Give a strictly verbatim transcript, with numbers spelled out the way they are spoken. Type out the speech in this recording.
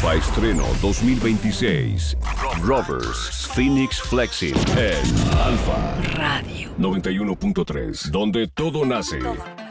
Alfa Estreno dos mil veintiséis. Rovers Phoenix Flexing en Alfa Radio noventa y uno punto tres, donde todo nace. Todo.